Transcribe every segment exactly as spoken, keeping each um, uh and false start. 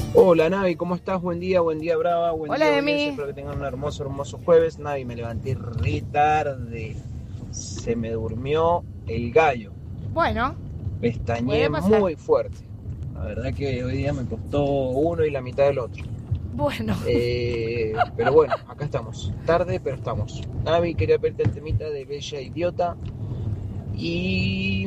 Hola Navi, ¿cómo estás? Buen día, buen día Brava, buen Hola, día Emi. audiencia. Espero que tengan un hermoso, hermoso jueves. Navi, me levanté re tarde, se me durmió el gallo, Bueno, pestañeé puede pasar. muy fuerte. La verdad que hoy día me costó uno y la mitad del otro. Bueno. Eh, pero bueno, acá estamos, tarde pero estamos. Navi, quería pedirte el temita de Bella Idiota. Y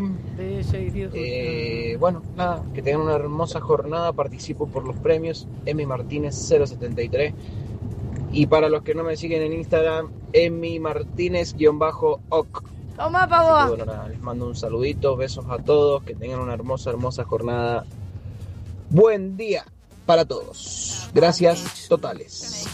eh, bueno, nada, que tengan una hermosa jornada. Participo por los premios Emi Martínez cero setenta y tres. Y para los que no me siguen en Instagram, Emi Martínez-oc. Toma, Así que pavo. bueno, nada, les mando un saludito, besos a todos, que tengan una hermosa, hermosa jornada. Buen día para todos. Gracias totales.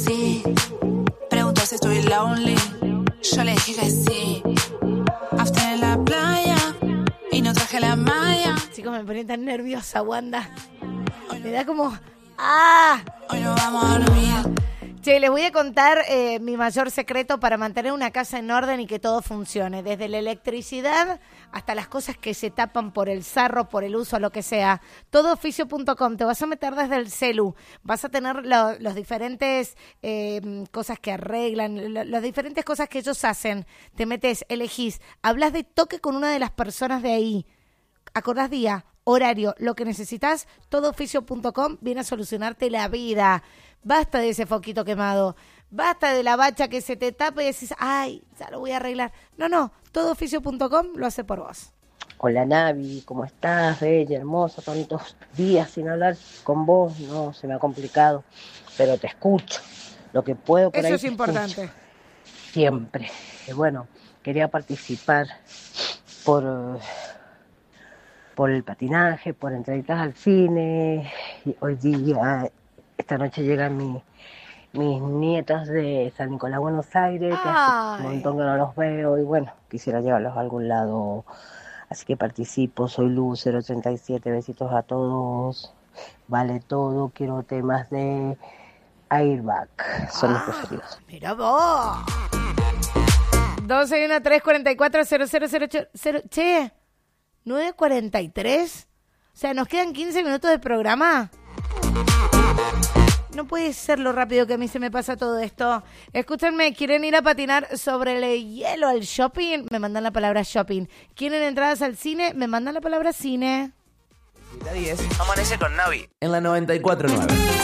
Pregunto si estoy lonely. Yo le dije que sí. After en la playa y no traje la malla. Chicos, me ponía tan nerviosa, Wanda. Me da como... ¡Ah! Hoy no vamos a dormir. Che, les voy a contar eh, mi mayor secreto para mantener una casa en orden y que todo funcione. Desde la electricidad hasta las cosas que se tapan por el sarro, por el uso, lo que sea. todo oficio punto com. Te vas a meter desde el celu. Vas a tener lo, los diferentes eh, cosas que arreglan, lo, las diferentes cosas que ellos hacen. Te metes, elegís, hablas de toque con una de las personas de ahí. Acordás día, horario, lo que necesitas. todo oficio punto com viene a solucionarte la vida. Basta de ese foquito quemado. Basta de la bacha que se te tapa y decís, ay, ya lo voy a arreglar. No, no, todo oficio punto com lo hace por vos. Hola Navi, ¿cómo estás? Bella, hermosa, tantos días sin hablar con vos. No, se me ha complicado, pero te escucho. Lo que puedo por Eso ahí es te importante. escucho. Siempre. Eh, bueno, quería participar por... por el patinaje, por entraditas al cine. Y hoy día, esta noche llegan mi, mis nietas de San Nicolás, Buenos Aires, que hace un montón que no los veo, y bueno, quisiera llevarlos a algún lado. Así que participo, soy Luz cero treinta y siete, besitos a todos. Vale todo, quiero temas de Airbag, son mis preferidos. Mira vos. dos seis uno tres cuatro cuatro cero cero cero cero. Che, nueve cuarenta y tres. O sea, nos quedan quince minutos de programa. No puede ser lo rápido que a mí se me pasa todo esto. Escúchenme, ¿quieren ir a patinar sobre el hielo al shopping? Me mandan la palabra shopping. ¿Quieren entradas al cine? Me mandan la palabra cine. La diez, amanece con Navi en la noventa y cuatro nueve.